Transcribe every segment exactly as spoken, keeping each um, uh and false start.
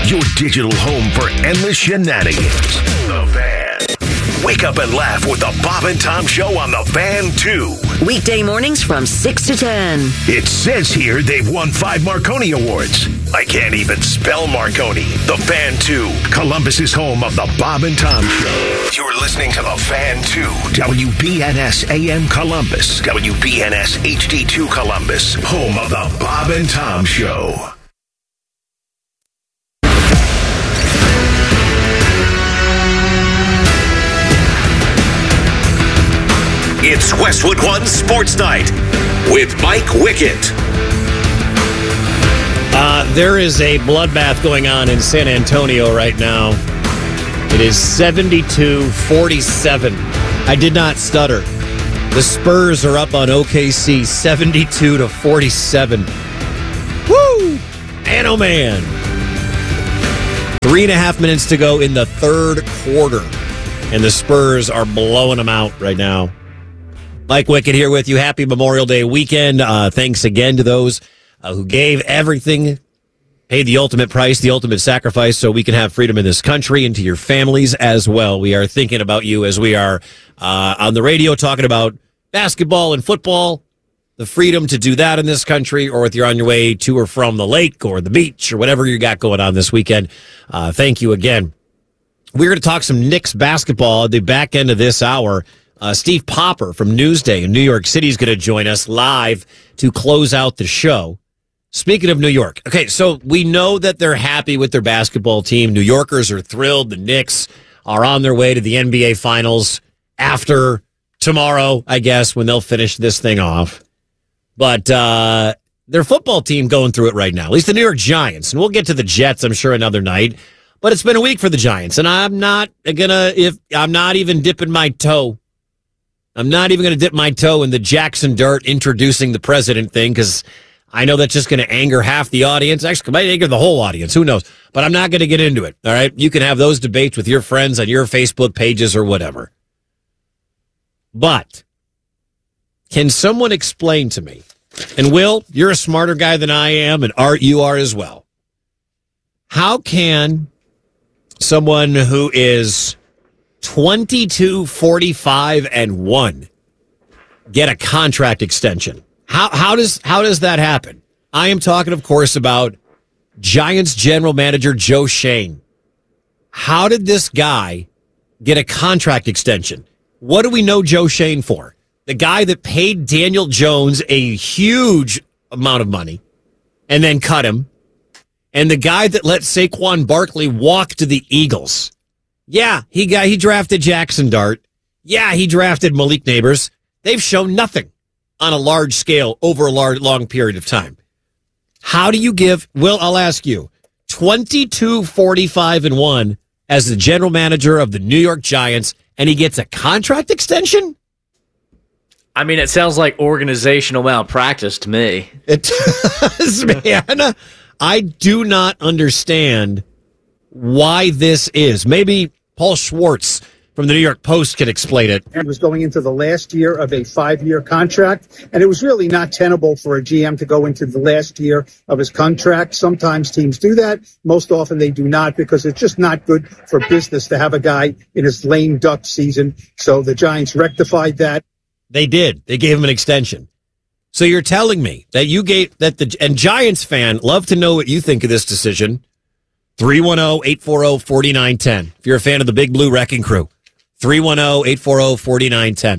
your digital home for endless shenanigans. The Fan. Wake up and laugh with the Bob and Tom Show on The Fan two. Weekday mornings from six to ten. It says here they've won five Marconi Awards. I can't even spell Marconi. The Fan two, Columbus's home of the Bob and Tom Show. You're listening to The Fan two, W B N S A M Columbus, W B N S H D two Columbus, home of the Bob and Tom Show. It's Westwood One Sports Night with Mike Wickett. Uh, there is a bloodbath going on in San Antonio right now. It is seventy-two forty-seven. I did not stutter. The Spurs are up on O K C seventy-two to forty-seven. Woo! Man, oh man. Three and a half minutes to go in the third quarter, and the Spurs are blowing them out right now. Mike Wickett here with you. Happy Memorial Day weekend. Uh, thanks again to those uh, who gave everything, paid the ultimate price, the ultimate sacrifice so we can have freedom in this country, and to your families as well. We are thinking about you as we are uh, on the radio talking about basketball and football, the freedom to do that in this country, or if you're on your way to or from the lake or the beach or whatever you got going on this weekend. Uh, thank you again. We're going to talk some Knicks basketball at the back end of this hour. Uh, Steve Popper from Newsday in New York City is going to join us live to close out the show. Speaking of New York, okay, so we know that they're happy with their basketball team. New Yorkers are thrilled. The Knicks are on their way to the N B A Finals after tomorrow, I guess, when they'll finish this thing off. But uh, their football team going through it right now, at least the New York Giants. And we'll get to the Jets, I'm sure, another night. But it's been a week for the Giants, and I'm not gonna if I'm not even dipping my toe. I'm not even going to dip my toe in the Jackson Dart introducing the president thing, because I know that's just going to anger half the audience. Actually, it might anger the whole audience. Who knows? But I'm not going to get into it. All right. You can have those debates with your friends on your Facebook pages or whatever. But can someone explain to me, and Will, you're a smarter guy than I am, and Art, you are as well. How can someone who is twenty-two, forty-five, and one get a contract extension? How how does how does that happen? I am talking, of course, about Giants general manager Joe Schoen. How did this guy get a contract extension? What do we know Joe Schoen for? The guy that paid Daniel Jones a huge amount of money and then cut him, and the guy that let Saquon Barkley walk to the Eagles. Yeah, he got he drafted Jackson Dart. Yeah, he drafted Malik Neighbors. They've shown nothing on a large scale over a large, long period of time. How do you give, Will, I'll ask you, twenty-two, forty-five, and one as the general manager of the New York Giants, and he gets a contract extension? I mean, it sounds like organizational malpractice to me. It does, man. I do not understand why this is. Maybe Paul Schwartz from the New York Post can explain it. And was going into the last year of a five-year contract, and it was really not tenable for a G M to go into the last year of his contract. Sometimes teams do that. Most often they do not, because it's just not good for business to have a guy in his lame duck season. So the Giants rectified that. They did. They gave him an extension. So you're telling me that you gave that the and Giants fan love to know what you think of this decision. three one zero, eight four zero, four nine one zero. If you're a fan of the Big Blue Wrecking Crew, three one zero, eight four zero, four nine one zero.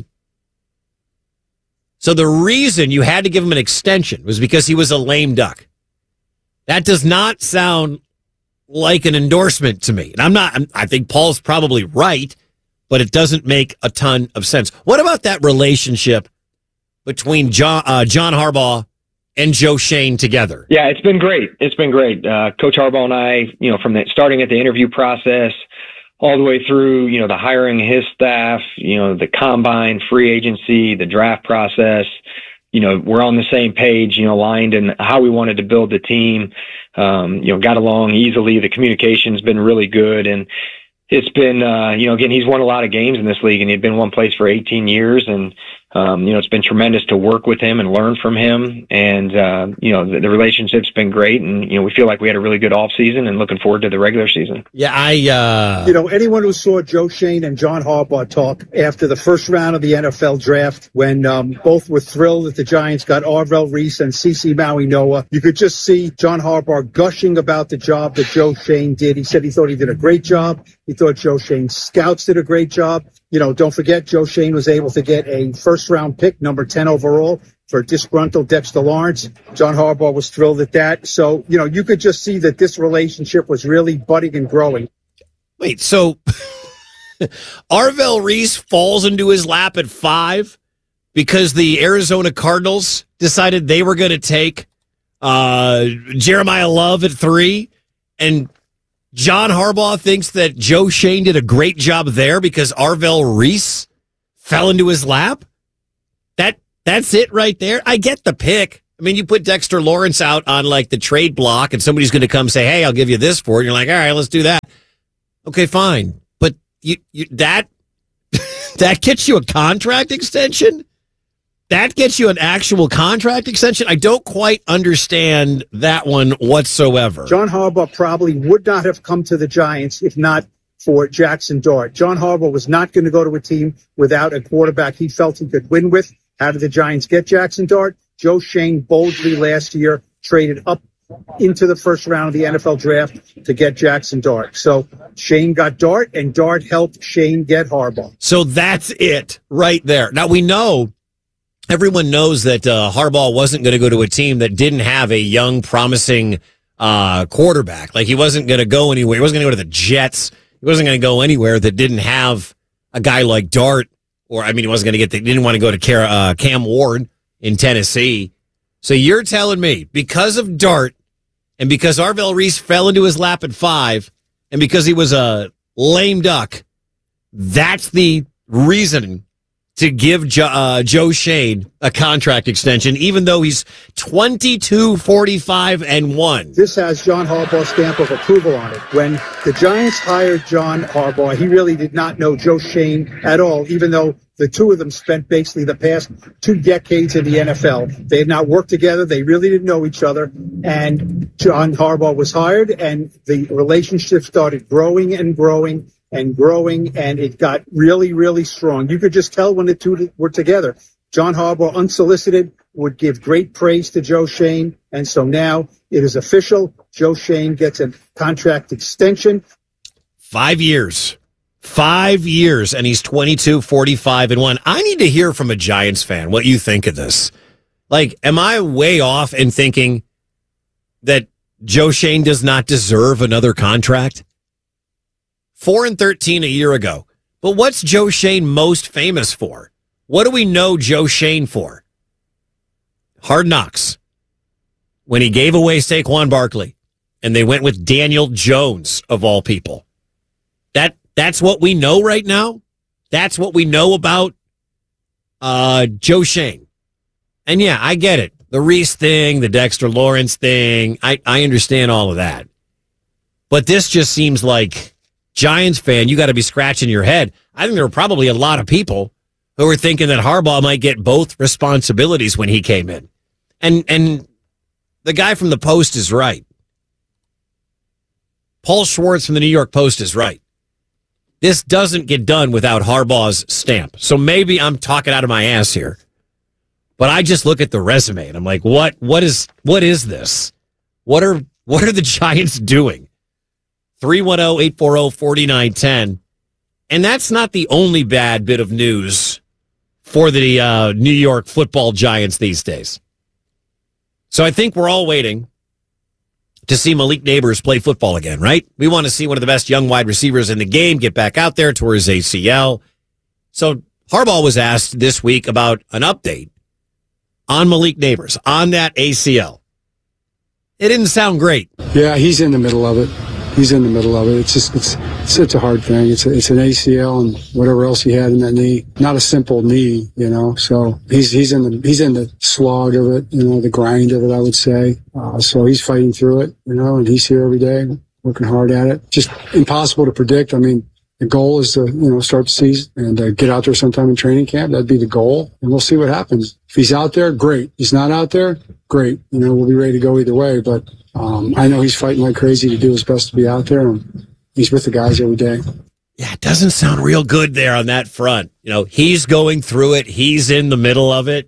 So the reason you had to give him an extension was because he was a lame duck. That does not sound like an endorsement to me. And I'm not, I'm, I think Paul's probably right, but it doesn't make a ton of sense. What about that relationship between John, uh, John Harbaugh and Joe Schoen together? Yeah, it's been great. It's been great. Uh, Coach Harbaugh and I, you know, from the starting at the interview process all the way through, you know, the hiring of his staff, you know, the combine, free agency, the draft process, you know, we're on the same page, you know, aligned in how we wanted to build the team. Um, you know, got along easily. The communication's been really good. And it's been, uh, you know, again, he's won a lot of games in this league, and he'd been one place for eighteen years. And, Um, you know, it's been tremendous to work with him and learn from him. And, uh, you know, the, the relationship's been great. And, you know, we feel like we had a really good off season and looking forward to the regular season. Yeah, I, uh, you know, anyone who saw Joe Schoen and John Harbaugh talk after the first round of the N F L draft, when um, both were thrilled that the Giants got Arvell Reese and CeCe Maui Noah, you could just see John Harbaugh gushing about the job that Joe Schoen did. He said he thought he did a great job. He thought Joe Schoen's scouts did a great job. You know, don't forget, Joe Schoen was able to get a first-round pick, number ten overall, for disgruntled Dexter Lawrence. John Harbaugh was thrilled at that. So, you know, you could just see that this relationship was really budding and growing. Wait, so Arvell Reese falls into his lap at five because the Arizona Cardinals decided they were going to take uh, Jeremiah Love at three, and John Harbaugh thinks that Joe Schoen did a great job there because Arvell Reese fell into his lap? That That's it right there? I get the pick. I mean, you put Dexter Lawrence out on, like, the trade block, and somebody's going to come say, hey, I'll give you this for it. And you're like, all right, let's do that. Okay, fine. But you, you that that gets you a contract extension? That gets you an actual contract extension? I don't quite understand that one whatsoever. John Harbaugh probably would not have come to the Giants if not for Jackson Dart. John Harbaugh was not going to go to a team without a quarterback he felt he could win with. How did the Giants get Jackson Dart? Joe Schoen boldly last year traded up into the first round of the N F L draft to get Jackson Dart. So Schoen got Dart, and Dart helped Schoen get Harbaugh. So that's it right there. Now, we know, everyone knows that uh, Harbaugh wasn't going to go to a team that didn't have a young, promising uh, quarterback. Like, he wasn't going to go anywhere. He wasn't going to go to the Jets. He wasn't going to go anywhere that didn't have a guy like Dart. Or, I mean, he wasn't going to get the, didn't want to go to Car- uh, Cam Ward in Tennessee. So you're telling me, because of Dart, and because Arvell Reese fell into his lap at five, and because he was a lame duck, that's the reason to give jo- uh, Joe Schoen a contract extension, even though he's twenty-two, forty-five, and one. This has John Harbaugh's stamp of approval on it. When the Giants hired John Harbaugh, he really did not know Joe Schoen at all, even though the two of them spent basically the past two decades in the N F L. They had not worked together. They really didn't know each other. And John Harbaugh was hired, and the relationship started growing and growing and growing, and it got really, really strong. You could just tell when the two were together. John Harbaugh, unsolicited, would give great praise to Joe Schoen, and so now it is official. Joe Schoen gets a contract extension. Five years. Five years, and he's twenty-two, forty-five, and one. I need to hear from a Giants fan what you think of this. Like, am I way off in thinking that Joe Schoen does not deserve another contract? Four and thirteen a year ago. But what's Joe Schoen most famous for? What do we know Joe Schoen for? Hard Knocks. When he gave away Saquon Barkley, and they went with Daniel Jones, of all people. That That's what we know right now. That's what we know about uh, Joe Schoen. And yeah, I get it. The Reese thing, the Dexter Lawrence thing, I, I understand all of that. But this just seems like, Giants fan, you got to be scratching your head. I think there were probably a lot of people who were thinking that Harbaugh might get both responsibilities when he came in. And and the guy from the Post is right. Paul Schwartz from the New York Post is right. This doesn't get done without Harbaugh's stamp. So maybe I'm talking out of my ass here. But I just look at the resume and I'm like, what what is what is this? What are what are the Giants doing? three one zero, eight four zero, four nine one zero. And that's not the only bad bit of news for the uh, New York football Giants these days. So I think we're all waiting to see Malik Neighbors play football again, right? We want to see one of the best young wide receivers in the game get back out there toward his A C L. So Harbaugh was asked this week about an update on Malik Neighbors, on that A C L. It didn't sound great. Yeah, he's in the middle of it. He's in the middle of it. It's just, it's, it's such a hard thing. It's a, it's an A C L and whatever else he had in that knee. Not a simple knee, you know. So he's he's in the he's in the slog of it, you know, the grind of it, I would say. Uh, so he's fighting through it, you know, and he's here every day, working hard at it. Just impossible to predict. I mean, the goal is to, you know, start the season and uh, get out there sometime in training camp. That'd be the goal, and we'll see what happens. If he's out there, great. He's not out there, great. You know, we'll be ready to go either way. But um, I know he's fighting like crazy to do his best to be out there, and he's with the guys every day. Yeah, it doesn't sound real good there on that front. You know, he's going through it. He's in the middle of it.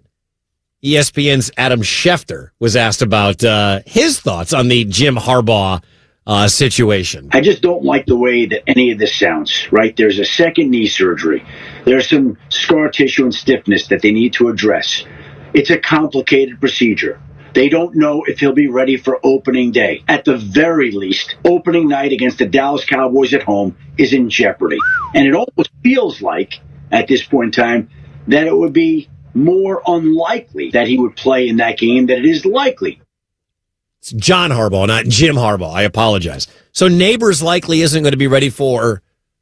E S P N's Adam Schefter was asked about uh, his thoughts on the Jim Harbaugh uh, situation. I just don't like the way that any of this sounds, right? There's a second knee surgery. There's some scar tissue and stiffness that they need to address. It's a complicated procedure. They don't know if he'll be ready for opening day. At the very least, opening night against the Dallas Cowboys at home is in jeopardy. And it almost feels like, at this point in time, that it would be more unlikely that he would play in that game than it is likely. It's John Harbaugh, not Jim Harbaugh. I apologize. So Neighbors likely isn't going to be ready for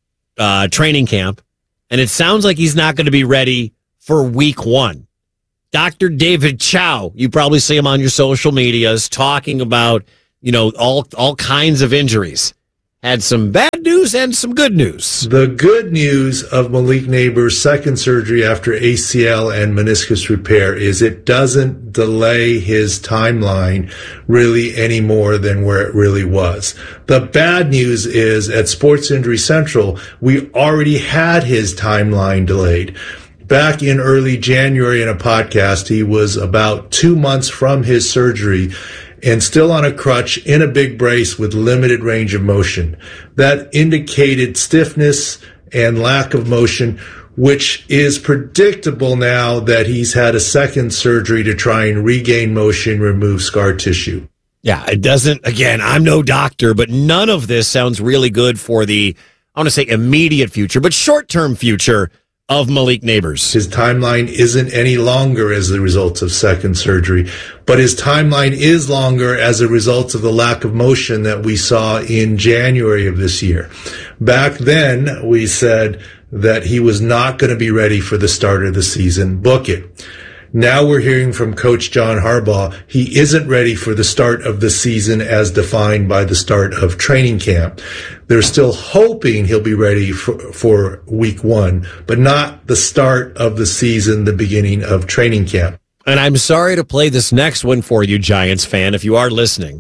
uh, training camp, and it sounds like he's not going to be ready for week one. Doctor David Chow, you probably see him on your social medias talking about, you know, all all kinds of injuries. Had some bad news and some good news. The good news of Malik Neighbors' second surgery after A C L and meniscus repair is it doesn't delay his timeline really any more than where it really was. The bad news is at Sports Injury Central, we already had his timeline delayed. Back in early January in a podcast, he was about two months from his surgery and still on a crutch in a big brace with limited range of motion. That indicated stiffness and lack of motion, which is predictable now that he's had a second surgery to try and regain motion, remove scar tissue. Yeah, it doesn't, again, I'm no doctor, but none of this sounds really good for the, I want to say immediate future, but short-term future of Malik Neighbors. His timeline isn't any longer as a result of second surgery, but his timeline is longer as a result of the lack of motion that we saw in January of this year. Back then, we said that he was not going to be ready for the start of the season. Book it. Now we're hearing from Coach John Harbaugh he isn't ready for the start of the season as defined by the start of training camp. They're still hoping he'll be ready for, for week one, but not the start of the season, the beginning of training camp. And I'm sorry to play this next one for you, Giants fan, if you are listening.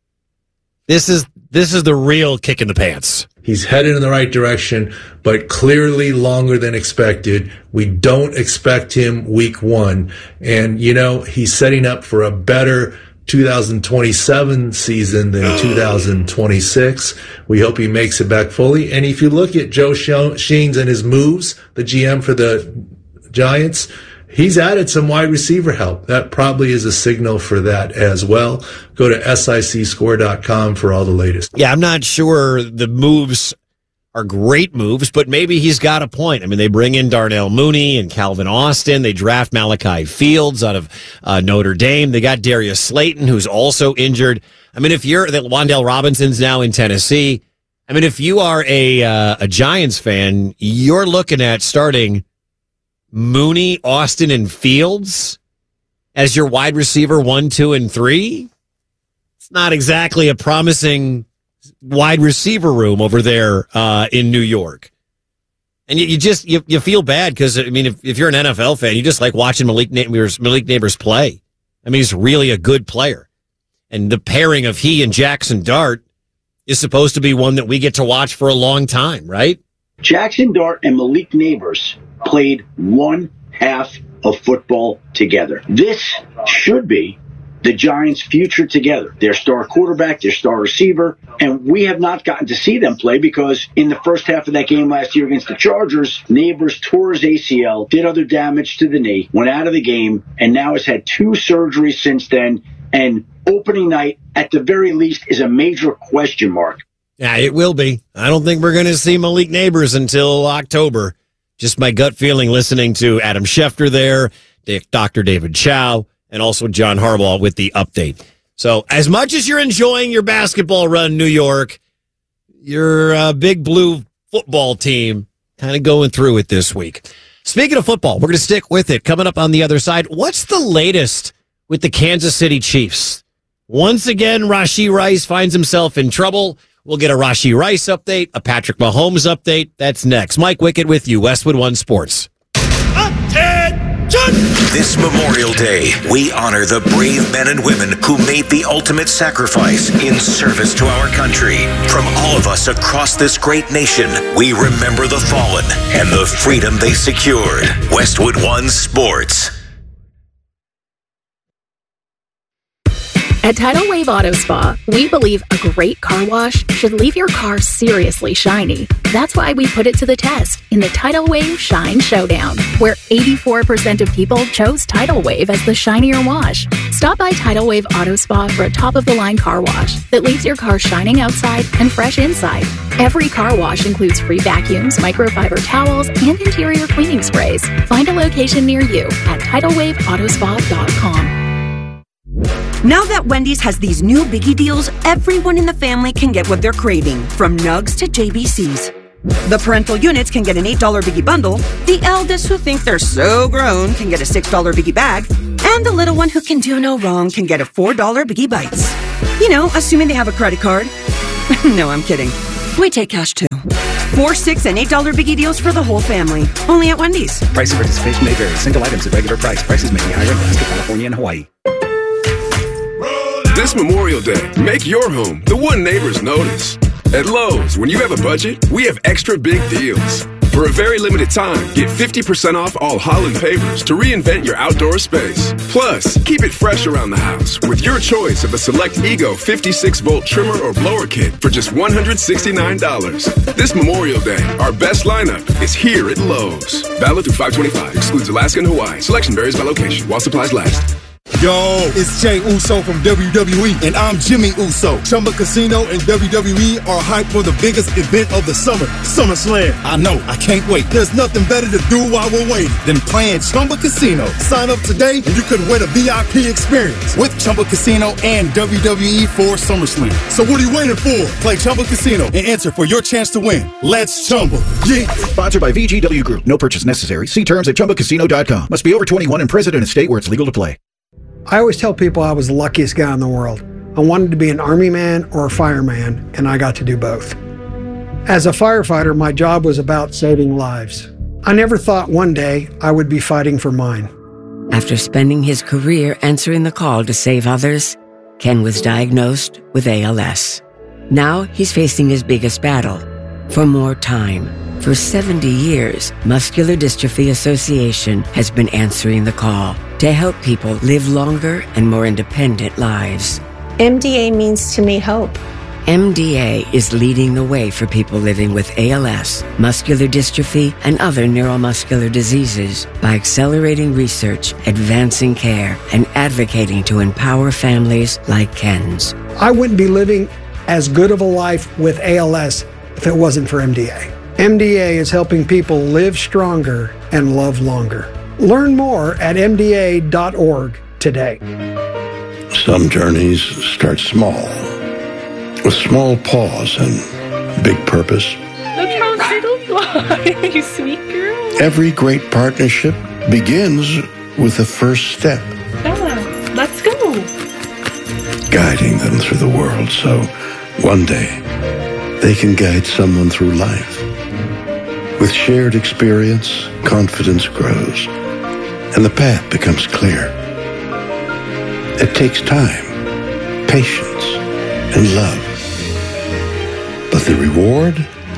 This is this is the real kick in the pants. He's headed in the right direction, but clearly longer than expected. We don't expect him week one. And, you know, he's setting up for a better two thousand twenty-seven season than two thousand twenty-six. We hope he makes it back fully. And if you look at Joe Sheens and his moves, the G M for the Giants, he's added some wide receiver help. That probably is a signal for that as well. Go to S I C score dot com for all the latest. Yeah, I'm not sure the moves are great moves, but maybe he's got a point. I mean, they bring in Darnell Mooney and Calvin Austin. They draft Malachi Fields out of uh, Notre Dame. They got Darius Slayton, who's also injured. I mean, if you're that Wan'Dale Robinson's now in Tennessee. I mean, if you are a uh, a Giants fan, you're looking at starting Mooney, Austin, and Fields as your wide receiver one, two, and three. It's not exactly a promising wide receiver room over there uh, in New York. And you, you just, you, you feel bad because, I mean, if, if you're an N F L fan, you just like watching Malik Neighbors, Malik Neighbors play. I mean, he's really a good player. And the pairing of he and Jackson Dart is supposed to be one that we get to watch for a long time, right? Jackson Dart and Malik Neighbors played one half of football together. This should be the Giants' future together. Their star quarterback, their star receiver, and we have not gotten to see them play because in the first half of that game last year against the Chargers, Neighbors tore his A C L, did other damage to the knee, went out of the game, and now has had two surgeries since then, and opening night, at the very least, is a major question mark. Yeah, it will be. I don't think we're going to see Malik Neighbors until October. Just my gut feeling listening to Adam Schefter there, Doctor David Chow, and also John Harbaugh with the update. So as much as you're enjoying your basketball run, New York, your uh, big blue football team kind of going through it this week. Speaking of football, we're going to stick with it. Coming up on the other side, what's the latest with the Kansas City Chiefs? Once again, Rashee Rice finds himself in trouble. We'll get a Rashee Rice update, a Patrick Mahomes update. That's next. Mike Wickett with you, Westwood One Sports. This Memorial Day, we honor the brave men and women who made the ultimate sacrifice in service to our country. From all of us across this great nation, we remember the fallen and the freedom they secured. Westwood One Sports. At Tidal Wave Auto Spa, we believe a great car wash should leave your car seriously shiny. That's why we put it to the test in the Tidal Wave Shine Showdown, where eighty-four percent of people chose Tidal Wave as the shinier wash. Stop by Tidal Wave Auto Spa for a top-of-the-line car wash that leaves your car shining outside and fresh inside. Every car wash includes free vacuums, microfiber towels, and interior cleaning sprays. Find a location near you at tidal wave auto spa dot com. Now that Wendy's has these new biggie deals, everyone in the family can get what they're craving, from nugs to J B Cs. The parental units can get an eight dollar biggie bundle, the eldest who think they're so grown can get a six dollar biggie bag, and the little one who can do no wrong can get a four dollar biggie bites. You know, assuming they have a credit card. No, I'm kidding. We take cash too. Four, six, and eight dollar biggie deals for the whole family. Only at Wendy's. Price and participation may vary. Single items at regular price. Prices may be higher in Alaska, California, and Hawaii. This Memorial Day, make your home the one neighbors notice. At Lowe's, when you have a budget, we have extra big deals. For a very limited time, get fifty percent off all Holland pavers to reinvent your outdoor space. Plus, keep it fresh around the house with your choice of a select Ego fifty-six volt trimmer or blower kit for just one hundred sixty-nine dollars. This Memorial Day, our best lineup is here at Lowe's. Valid through five twenty-five. Excludes Alaska and Hawaii. Selection varies by location while supplies last. Yo, it's Jey Uso from W W E, and I'm Jimmy Uso. Chumba Casino and W W E are hyped for the biggest event of the summer, SummerSlam. I know, I can't wait. There's nothing better to do while we're waiting than playing Chumba Casino. Sign up today, and you could win a V I P experience with Chumba Casino and W W E for SummerSlam. So what are you waiting for? Play Chumba Casino and enter for your chance to win. Let's Chumba. Yeah. Sponsored by V G W Group. No purchase necessary. See terms at chumba casino dot com. Must be over twenty-one and present in a state where it's legal to play. I always tell people I was the luckiest guy in the world. I wanted to be an army man or a fireman, and I got to do both. As a firefighter, my job was about saving lives. I never thought one day I would be fighting for mine. After spending his career answering the call to save others, Ken was diagnosed with A L S. Now he's facing his biggest battle, for more time. For seventy years, Muscular Dystrophy Association has been answering the call to help people live longer and more independent lives. M D A means to me hope. M D A is leading the way for people living with A L S, muscular dystrophy, and other neuromuscular diseases by accelerating research, advancing care, and advocating to empower families like Ken's. I wouldn't be living as good of a life with A L S if it wasn't for M D A. M D A is helping people live stronger and love longer. Learn more at M D A dot org today. Some journeys start small, with small pause and big purpose. Look how little fly, you sweet girl. Every great partnership begins with the first step. Bella, let's go. Guiding them through the world so one day they can guide someone through life. With shared experience, confidence grows, and the path becomes clear. It takes time, patience, and love. But the reward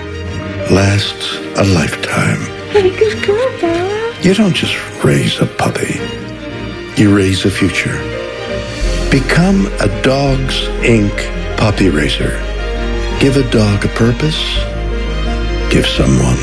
lasts a lifetime. Hey, good girl, Bella. You don't just raise a puppy. You raise a future. Become a Dogs Incorporated puppy raiser. Give a dog a purpose. Give someone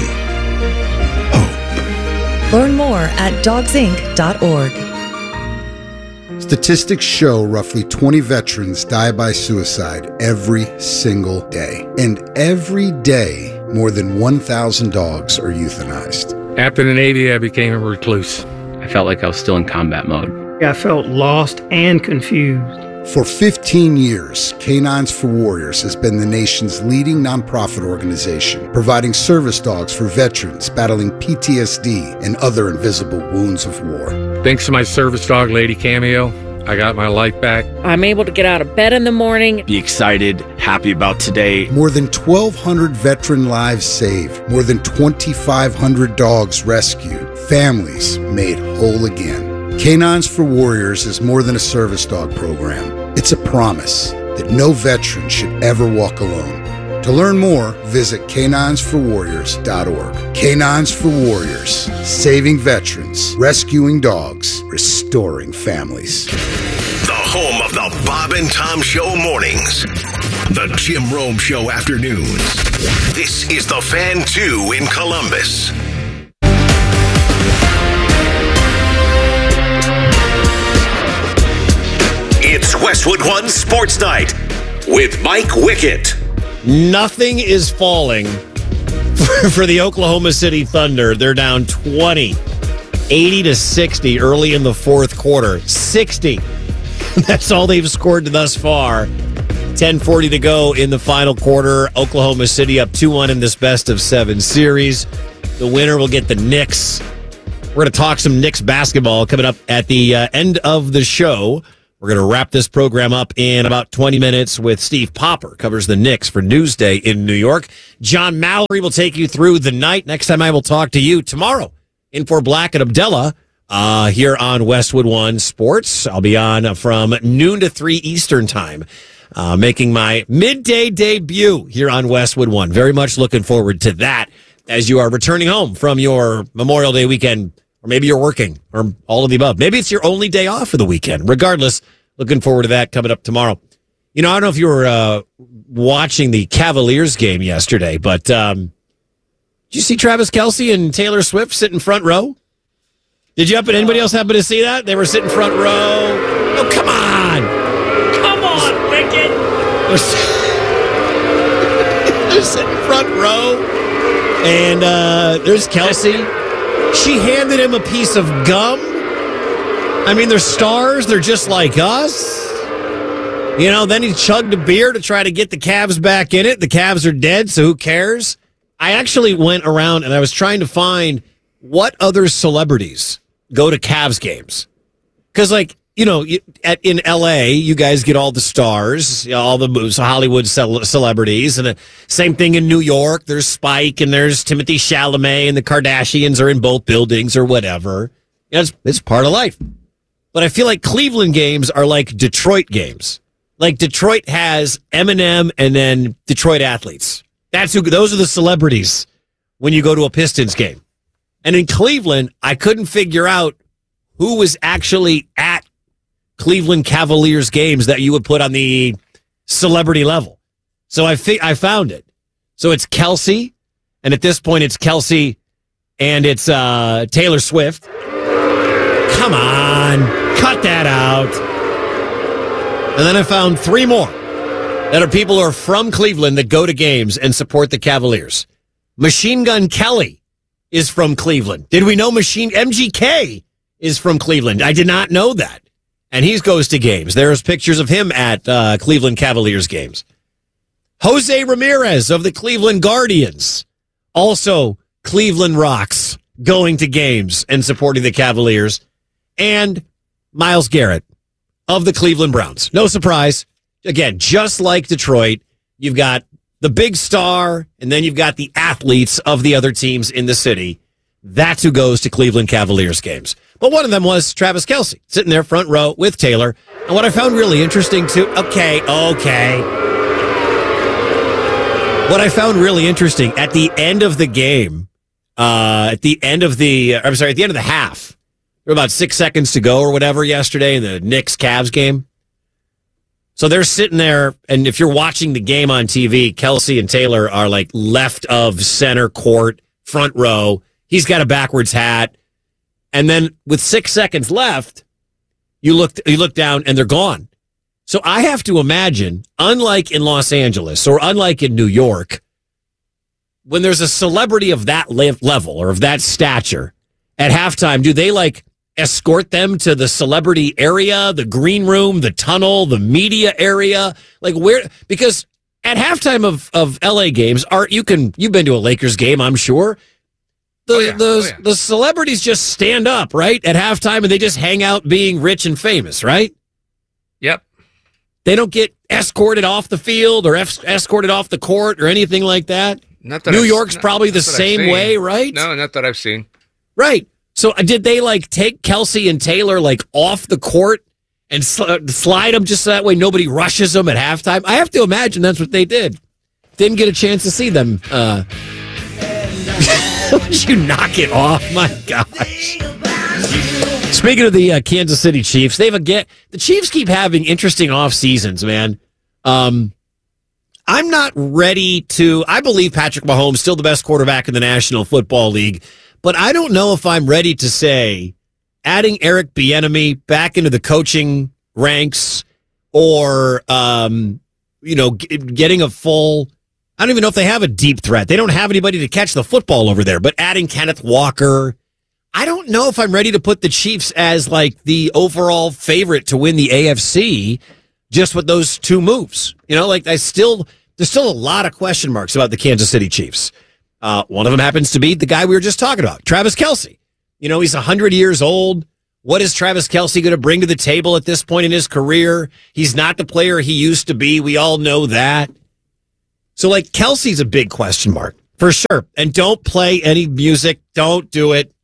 hope. Learn more at dogs inc dot org. Statistics show roughly twenty veterans die by suicide every single day. And every day, more than one thousand dogs are euthanized. After the Navy, I became a recluse. I felt like I was still in combat mode. I felt lost and confused. For fifteen years, Canines for Warriors has been the nation's leading nonprofit organization, providing service dogs for veterans battling P T S D and other invisible wounds of war. Thanks to my service dog, Lady Cameo, I got my life back. I'm able to get out of bed in the morning. Be excited, happy about today. More than twelve hundred veteran lives saved. More than twenty-five hundred dogs rescued. Families made whole again. Canines for Warriors is more than a service dog program. It's a promise that no veteran should ever walk alone. To learn more, visit canines for warriors dot org. Canines for Warriors, saving veterans, rescuing dogs, restoring families. The home of the Bob and Tom Show mornings. The Jim Rome Show afternoons. This is the Fan two in Columbus. It's Westwood One Sports Night with Mike Wickett. Nothing is falling for the Oklahoma City Thunder. They're down twenty, eighty to sixty early in the fourth quarter. sixty. That's all they've scored thus far. ten forty to go in the final quarter. Oklahoma City up two one in this best of seven series. The winner will get the Knicks. We're going to talk some Knicks basketball coming up at the uh, end of the show. We're going to wrap this program up in about twenty minutes with Steve Popper, covers the Knicks for Newsday in New York. John Mallory will take you through the night. Next time I will talk to you tomorrow in for Black and Abdullah uh, here on Westwood One Sports. I'll be on from noon to three Eastern time, uh, making my midday debut here on Westwood One. Very much looking forward to that as you are returning home from your Memorial Day weekend. Or maybe you're working, or all of the above. Maybe it's your only day off for the weekend. Regardless, looking forward to that coming up tomorrow. You know, I don't know if you were uh, watching the Cavaliers game yesterday, but um, did you see Travis Kelce and Taylor Swift sitting front row? Did you happen? Anybody else happen to see that? They were sitting front row. Oh, come on. Come on, Wicked. They're, they're sitting front row. And uh, there's Kelce. She handed him a piece of gum. I mean, they're stars. They're just like us. You know, then he chugged a beer to try to get the Cavs back in it. The Cavs are dead, so who cares? I actually went around and I was trying to find what other celebrities go to Cavs games. Because, like, you know, at, in L A, you guys get all the stars, all the Hollywood celebrities, and the same thing in New York. There's Spike, and there's Timothée Chalamet, and the Kardashians are in both buildings or whatever. You know, it's, it's part of life. But I feel like Cleveland games are like Detroit games. Like Detroit has Eminem and then Detroit athletes. That's who. Those are the celebrities when you go to a Pistons game. And in Cleveland, I couldn't figure out who was actually at Cleveland Cavaliers games that you would put on the celebrity level. So I fi- I found it. So it's Kelce, and at this point it's Kelce and it's uh, Taylor Swift. Come on, cut that out. And then I found three more that are people who are from Cleveland that go to games and support the Cavaliers. Machine Gun Kelly is from Cleveland. Did we know Machine M G K is from Cleveland? I did not know that. And he goes to games. There's pictures of him at uh, Cleveland Cavaliers games. Jose Ramirez of the Cleveland Guardians, also Cleveland Rocks, going to games and supporting the Cavaliers. And Myles Garrett of the Cleveland Browns. No surprise. Again, just like Detroit, you've got the big star, and then you've got the athletes of the other teams in the city. That's who goes to Cleveland Cavaliers games. But one of them was Travis Kelce, sitting there front row with Taylor. And what I found really interesting, too, okay, okay. What I found really interesting, at the end of the game, uh, at the end of the, I'm sorry, at the end of the half, there were about six seconds to go or whatever yesterday in the Knicks-Cavs game. So they're sitting there, and if you're watching the game on T V, Kelce and Taylor are like left of center court, front row. He's got a backwards hat. And then with six seconds left, you look, you look down and they're gone. So I have to imagine, unlike in Los Angeles or unlike in New York, when there's a celebrity of that level or of that stature at halftime, do they like escort them to the celebrity area, the green room, the tunnel, the media area? Like where, because at halftime of, of L A games, Art, you can, you've been to a Lakers game, I'm sure. The, oh, yeah. the, oh, yeah. the celebrities just stand up, right, at halftime, and they just hang out being rich and famous, right? Yep. They don't get escorted off the field or es- escorted off the court or anything like that. Not that New I've- York's not- probably not the that I've same seen. way, right? No, not that I've seen. Right. So uh, did they like take Kelsey and Taylor like off the court and sl- slide them just so that way nobody rushes them at halftime? I have to imagine that's what they did. Didn't get a chance to see them. Uh, would you knock it off? My gosh. Speaking of the uh, Kansas City Chiefs, they've again the Chiefs keep having interesting off seasons, man. Um, I'm not ready to. I believe Patrick Mahomes still the best quarterback in the National Football League, but I don't know if I'm ready to say adding Eric Bieniemy back into the coaching ranks or um, you know g- getting a full. I don't even know if they have a deep threat. They don't have anybody to catch the football over there, but adding Kenneth Walker. I don't know if I'm ready to put the Chiefs as like the overall favorite to win the A F C just with those two moves. You know, like I still, there's still a lot of question marks about the Kansas City Chiefs. Uh, one of them happens to be the guy we were just talking about, Travis Kelce. You know, he's one hundred years old. What is Travis Kelce going to bring to the table at this point in his career? He's not the player he used to be. We all know that. So, like, Kelce's a big question mark, for sure. And don't play any music. Don't do it.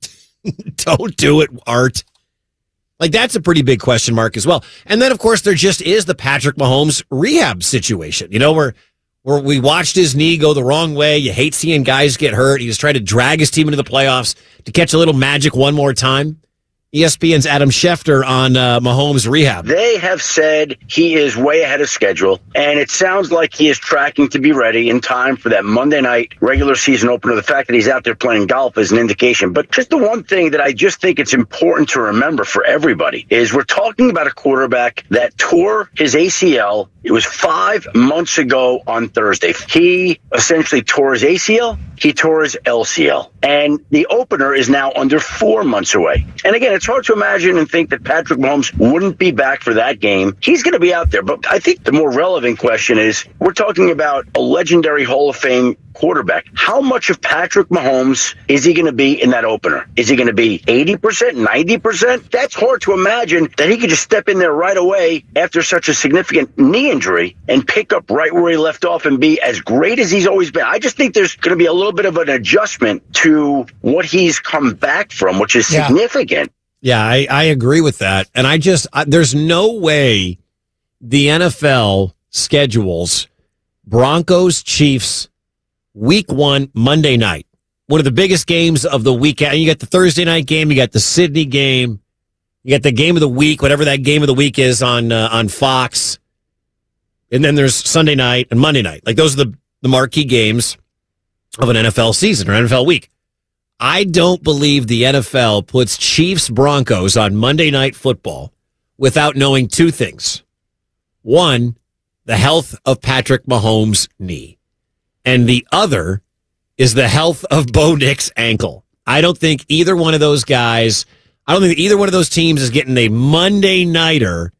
Don't do it, Art. Like, that's a pretty big question mark as well. And then, of course, there just is the Patrick Mahomes rehab situation, you know, where, where we watched his knee go the wrong way. You hate seeing guys get hurt. He was trying to drag his team into the playoffs to catch a little magic one more time. E S P N's Adam Schefter on uh, Mahomes' rehab. They have said he is way ahead of schedule, and it sounds like he is tracking to be ready in time for that Monday night regular season opener. The fact that he's out there playing golf is an indication. But just the one thing that I just think it's important to remember for everybody is we're talking about a quarterback that tore his A C L. It was five months ago on Thursday. He essentially tore his A C L. He tore his L C L. And the opener is now under four months away. And again, it's hard to imagine and think that Patrick Mahomes wouldn't be back for that game. He's going to be out there. But I think the more relevant question is, we're talking about a legendary Hall of Fame quarterback. How much of Patrick Mahomes is he going to be in that opener? Is he going to be eighty percent, ninety percent? That's hard to imagine that he could just step in there right away after such a significant knee injury and pick up right where he left off and be as great as he's always been. I just think there's going to be a little bit of an adjustment to what he's come back from, which is Yeah. significant. Yeah, I, I agree with that. And I just, I, there's no way the N F L schedules Broncos, Chiefs, week one, Monday night. One of the biggest games of the weekend. You got the Thursday night game, you got the Sydney game, you got the game of the week, whatever that game of the week is on uh, on Fox. And then there's Sunday night and Monday night. Like those are the, the marquee games of an N F L season or N F L week. I don't believe the N F L puts Chiefs Broncos on Monday Night Football without knowing two things. One, the health of Patrick Mahomes' knee. And the other is the health of Bo Nix's ankle. I don't think either one of those guys, I don't think either one of those teams is getting a Monday nighter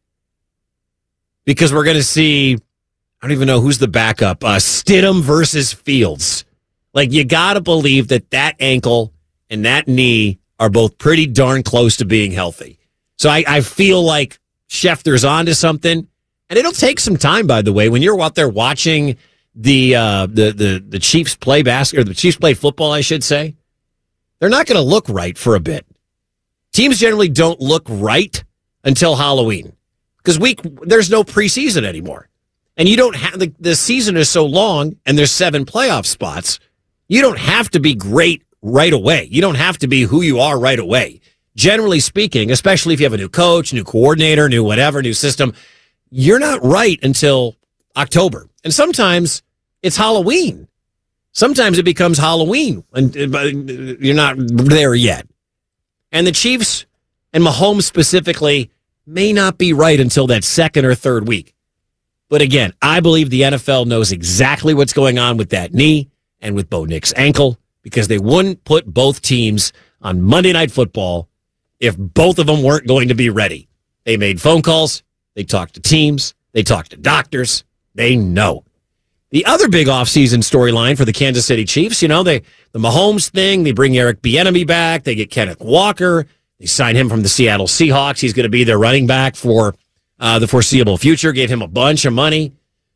because we're going to see, I don't even know who's the backup, uh, Stidham versus Fields. Like, you got to believe that that ankle and that knee are both pretty darn close to being healthy. So I, I feel like Schefter's onto something. And it'll take some time, by the way, when you're out there watching the uh, the, the the Chiefs play basket, or the Chiefs play football, I should say. They're not going to look right for a bit. Teams generally don't look right until Halloween because week there's no preseason anymore. And you don't have the, the season is so long and there's seven playoff spots. You don't have to be great right away. You don't have to be who you are right away. Generally speaking, especially if you have a new coach, new coordinator, new whatever, new system, you're not right until October. And sometimes it's Halloween. Sometimes it becomes Halloween and you're not there yet. And the Chiefs and Mahomes specifically may not be right until that second or third week. But again, I believe the N F L knows exactly what's going on with that knee and with Bo Nix's ankle because they wouldn't put both teams on Monday Night Football if both of them weren't going to be ready. They made phone calls. They talked to teams. They talked to doctors. They know. The other big offseason storyline for the Kansas City Chiefs, you know, they the Mahomes thing, they bring Eric Bieniemy back. They get Kenneth Walker. They sign him from the Seattle Seahawks. He's going to be their running back for uh, the foreseeable future, gave him a bunch of money.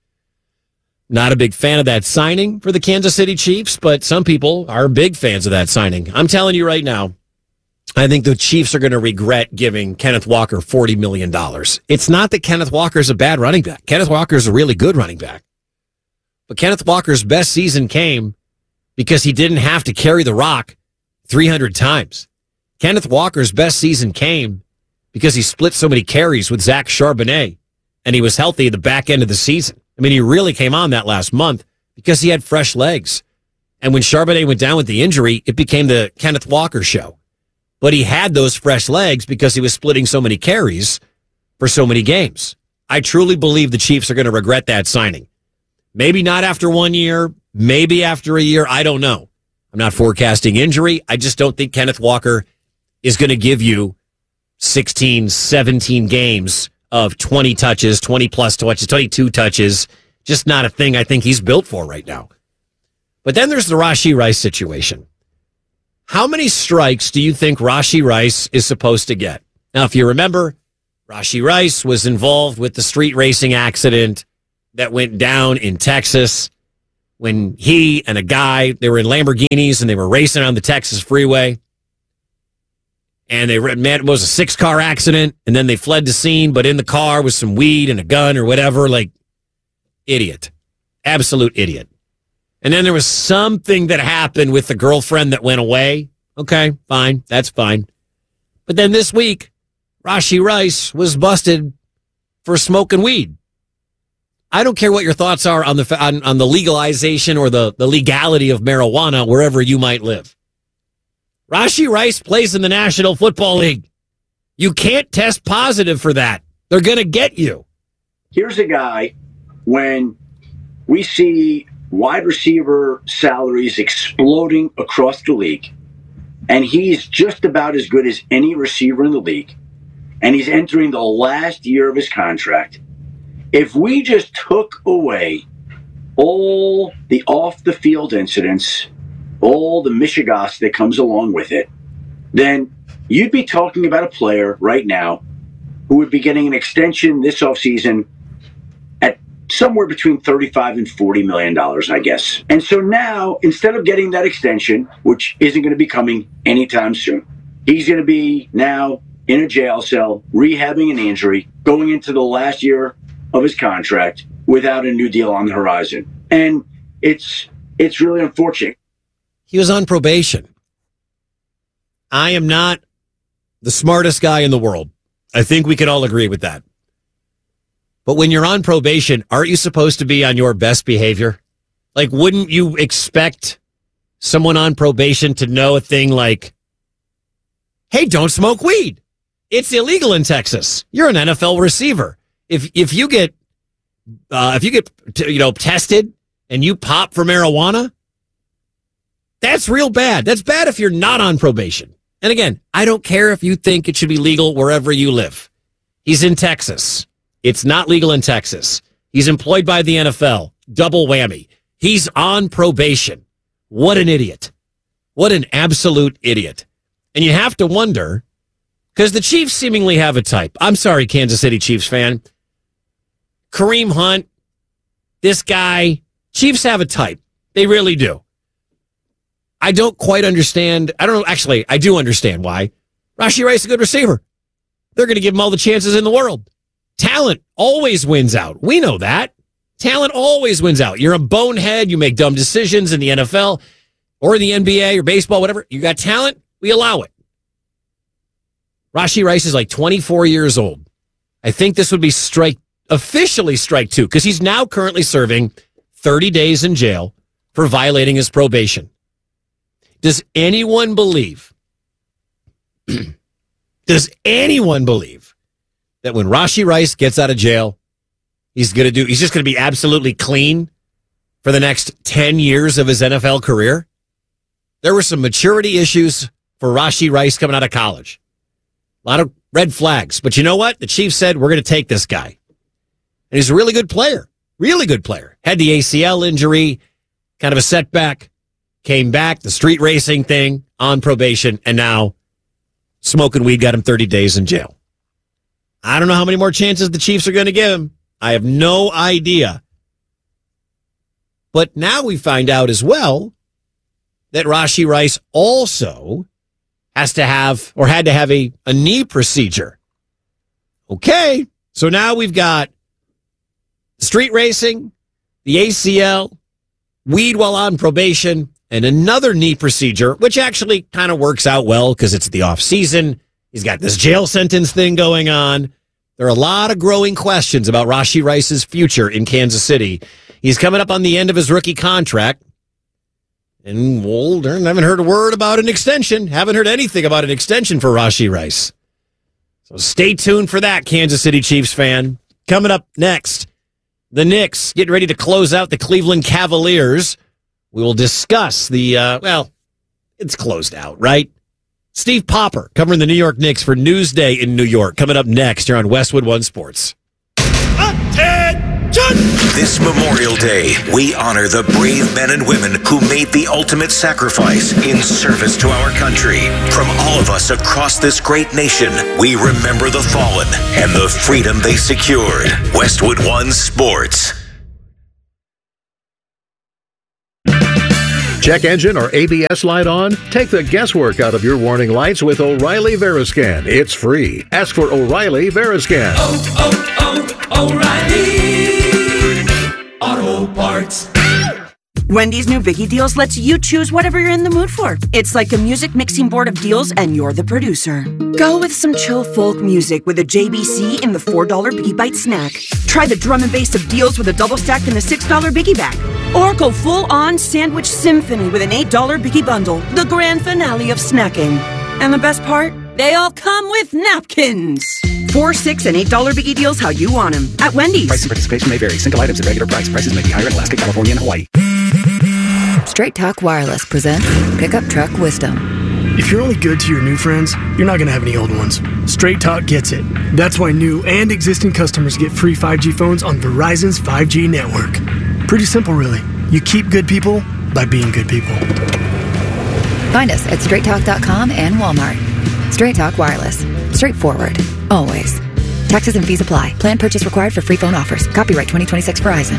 Not a big fan of that signing for the Kansas City Chiefs, but some people are big fans of that signing. I'm telling you right now, I think the Chiefs are going to regret giving Kenneth Walker forty million dollars. It's not that Kenneth Walker is a bad running back. Kenneth Walker is a really good running back. But Kenneth Walker's best season came because he didn't have to carry the rock three hundred times. Kenneth Walker's best season came because he split so many carries with Zach Charbonnet, and he was healthy at the back end of the season. I mean, he really came on that last month because he had fresh legs. And when Charbonnet went down with the injury, it became the Kenneth Walker show. But he had those fresh legs because he was splitting so many carries for so many games. I truly believe the Chiefs are going to regret that signing. Maybe not after one year, maybe after a year, I don't know. I'm not forecasting injury. I just don't think Kenneth Walker is going to give you sixteen, seventeen games of twenty touches, twenty plus touches, twenty-two touches. Just not a thing I think he's built for right now. But then there's the Rashee Rice situation. How many strikes do you think Rashee Rice is supposed to get? Now, if you remember, Rashee Rice was involved with the street racing accident that went down in Texas when he and a guy, they were in Lamborghinis and they were racing on the Texas freeway. And they man, it was a six-car accident, and then they fled the scene, but in the car was some weed and a gun or whatever. Like, idiot. Absolute idiot. And then there was something that happened with the girlfriend that went away. Okay, fine. That's fine. But then this week, Rashee Rice was busted for smoking weed. I don't care what your thoughts are on the on, on the legalization or the, the legality of marijuana wherever you might live. Rashee Rice plays in the National Football League. You can't test positive for that. They're going to get you. Here's a guy, when we see wide receiver salaries exploding across the league, and he's just about as good as any receiver in the league, and he's entering the last year of his contract. If we just took away all the off-the-field incidents, all the mishigas that comes along with it, then you'd be talking about a player right now who would be getting an extension this offseason at somewhere between thirty-five and forty million dollars, I guess. And so now, instead of getting that extension, which isn't going to be coming anytime soon, he's going to be now in a jail cell, rehabbing an injury, going into the last year of his contract without a new deal on the horizon. And it's it's really unfortunate. He was on probation. I am not the smartest guy in the world. I think we can all agree with that. But when you're on probation, aren't you supposed to be on your best behavior? Like, wouldn't you expect someone on probation to know a thing like, hey, don't smoke weed. It's illegal in Texas. You're an N F L receiver. If if you get uh, if you get you know tested and you pop for marijuana, that's real bad. That's bad if you're not on probation. And again, I don't care if you think it should be legal wherever you live. He's in Texas. It's not legal in Texas. He's employed by the N F L. Double whammy. He's on probation. What an idiot. What an absolute idiot. And you have to wonder, because the Chiefs seemingly have a type. I'm sorry, Kansas City Chiefs fan. Kareem Hunt, this guy, Chiefs have a type. They really do. I don't quite understand. I don't know. Actually, I do understand why. Rashee Rice is a good receiver. They're going to give him all the chances in the world. Talent always wins out. We know that. Talent always wins out. You're a bonehead. You make dumb decisions in the N F L or in the N B A or baseball, whatever. You got talent, we allow it. Rashee Rice is like twenty-four years old. I think this would be strike, officially strike two, because he's now currently serving thirty days in jail for violating his probation. Does anyone believe, does anyone believe that when Rashee Rice gets out of jail, he's going to do, he's just going to be absolutely clean for the next ten years of his N F L career? There were some maturity issues for Rashee Rice coming out of college. A lot of red flags. But you know what? The Chiefs said, we're going to take this guy. And he's a really good player. Really good player. Had the A C L injury, kind of a setback. Came back, the street racing thing, on probation, and now smoking weed got him thirty days in jail. I don't know how many more chances the Chiefs are going to give him. I have no idea. But now we find out as well that Rashee Rice also has to have, or had to have a, a knee procedure. Okay, so now we've got street racing, the A C L, weed while on probation, and another knee procedure, which actually kind of works out well because it's the off season. He's got this jail sentence thing going on. There are a lot of growing questions about Rashee Rice's future in Kansas City. He's coming up on the end of his rookie contract. And well, I haven't heard a word about an extension. Haven't heard anything about an extension for Rashee Rice. So stay tuned for that, Kansas City Chiefs fan. Coming up next, the Knicks getting ready to close out the Cleveland Cavaliers. We will discuss the, uh, well, it's closed out, right? Steve Popper covering the New York Knicks for Newsday in New York. Coming up next here on Westwood One Sports. This Memorial Day, we honor the brave men and women who made the ultimate sacrifice in service to our country. From all of us across this great nation, we remember the fallen and the freedom they secured. Westwood One Sports. Check engine or A B S light on? Take the guesswork out of your warning lights with O'Reilly Veriscan. It's free. Ask for O'Reilly Veriscan. Oh, oh, oh, O'Reilly Auto Parts. Wendy's new Biggie Deals lets you choose whatever you're in the mood for. It's like a music mixing board of deals, and you're the producer. Go with some chill folk music with a J B C in the four dollar Biggie Bite snack. Try the drum and bass of deals with a double stack in the six dollar Biggie Bag. Or go full-on sandwich symphony with an eight dollar Biggie Bundle, the grand finale of snacking. And the best part? They all come with napkins. Four, six, and eight dollar Biggie Deals how you want them at Wendy's. Price and participation may vary. Single items at regular price. Prices may be higher in Alaska, California, and Hawaii. Straight Talk Wireless presents Pickup Truck Wisdom. If you're only good to your new friends, you're not going to have any old ones. Straight Talk gets it. That's why new and existing customers get free five G phones on Verizon's five G network. Pretty simple, really. You keep good people by being good people. Find us at straight talk dot com and Walmart. Straight Talk Wireless. Straightforward. Always. Taxes and fees apply. Plan purchase required for free phone offers. Copyright twenty twenty-six Verizon.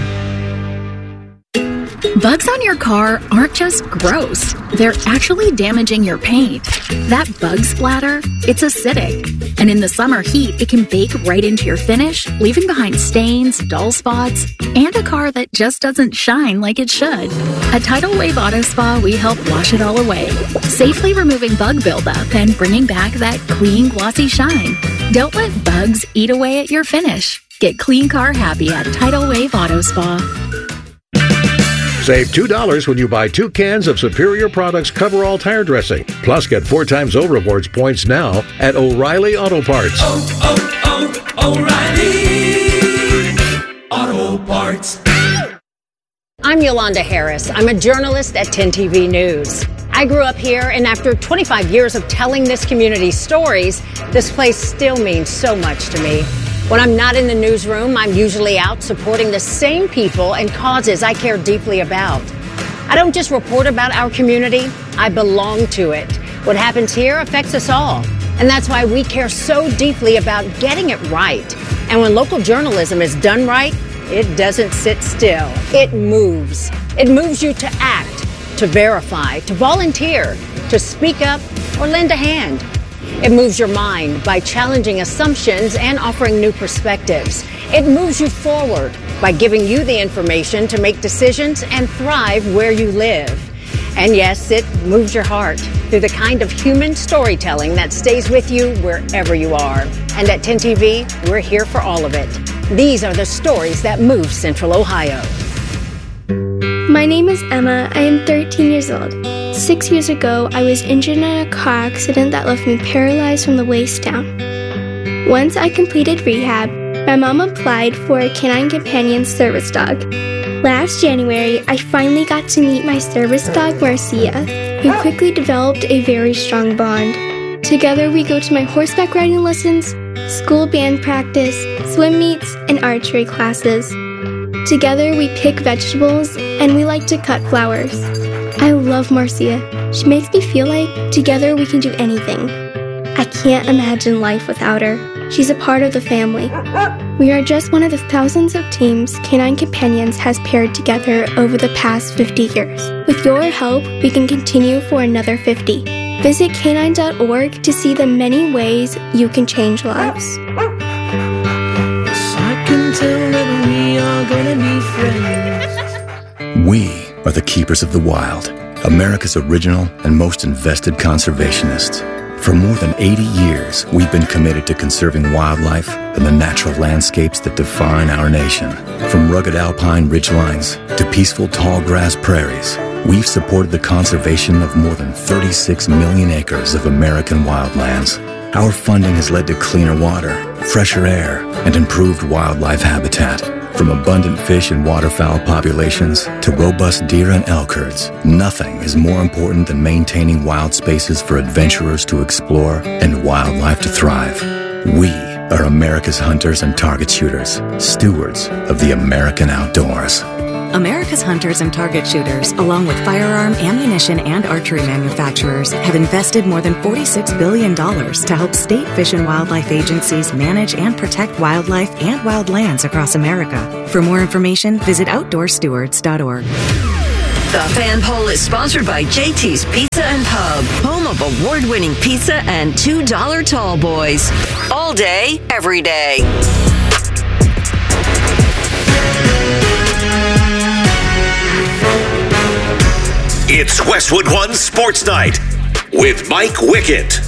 Bugs on your car aren't just gross. They're actually damaging your paint. That bug splatter, it's acidic. And in the summer heat, it can bake right into your finish, leaving behind stains, dull spots, and a car that just doesn't shine like it should. At Tidal Wave Auto Spa, we help wash it all away, safely removing bug buildup and bringing back that clean, glossy shine. Don't let bugs eat away at your finish. Get clean car happy at Tidal Wave Auto Spa. Save two dollars when you buy two cans of Superior Products Coverall Tire Dressing. Plus, get four times O Rewards points now at O'Reilly Auto Parts. Oh, oh, oh, O'Reilly Auto Parts. I'm Yolanda Harris. I'm a journalist at ten T V News. I grew up here, and after twenty-five years of telling this community's stories, this place still means so much to me. When I'm not in the newsroom, I'm usually out supporting the same people and causes I care deeply about. I don't just report about our community, I belong to it. What happens here affects us all. And that's why we care so deeply about getting it right. And when local journalism is done right, it doesn't sit still. It moves. It moves you to act, to verify, to volunteer, to speak up, or lend a hand. It moves your mind by challenging assumptions and offering new perspectives. It moves you forward by giving you the information to make decisions and thrive where you live. And yes, it moves your heart through the kind of human storytelling that stays with you wherever you are. And at ten T V, we're here for all of it. These are the stories that move Central Ohio. My name is Emma. I am thirteen years old. Six years ago, I was injured in a car accident that left me paralyzed from the waist down. Once I completed rehab, my mom applied for a Canine Companion service dog. Last January, I finally got to meet my service dog, Marcia. We quickly developed a very strong bond. Together, we go to my horseback riding lessons, school band practice, swim meets, and archery classes. Together, we pick vegetables, and we like to cut flowers. I love Marcia. She makes me feel like together we can do anything. I can't imagine life without her. She's a part of the family. We are just one of the thousands of teams Canine Companions has paired together over the past fifty years. With your help, we can continue for another fifty. Visit canine dot org to see the many ways you can change lives. I can tell that we are gonna be friends. We are the keepers of the wild, America's original and most invested conservationists. For more than eighty years, we've been committed to conserving wildlife and the natural landscapes that define our nation. From rugged alpine ridgelines to peaceful tall grass prairies, we've supported the conservation of more than thirty-six million acres of American wildlands. Our funding has led to cleaner water, fresher air, and improved wildlife habitat. From abundant fish and waterfowl populations to robust deer and elk herds, nothing is more important than maintaining wild spaces for adventurers to explore and wildlife to thrive. We are America's hunters and target shooters, stewards of the American outdoors. America's hunters and target shooters, along with firearm, ammunition, and archery manufacturers, have invested more than forty-six billion dollars to help state fish and wildlife agencies manage and protect wildlife and wildlands across America. For more information, visit outdoor stewards dot org. The Fan Poll is sponsored by J T's Pizza and Pub, home of award-winning pizza and two dollar tall boys. All day, every day. It's Westwood One Sports Night with Mike Wickett.